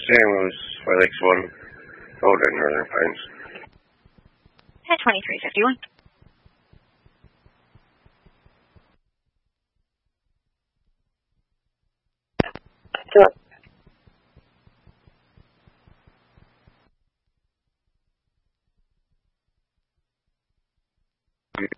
San Luis, Five Lakes 1, Golden, Northern Pines. At 2351. Sure.